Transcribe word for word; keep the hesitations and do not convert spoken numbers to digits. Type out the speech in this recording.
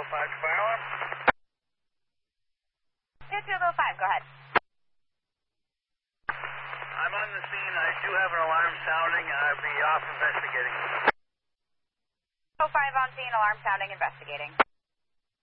five, fire alarm. two two oh five, go ahead. I'm on the scene. I do have an alarm sounding. I'll be off investigating. oh five on scene, alarm sounding, investigating.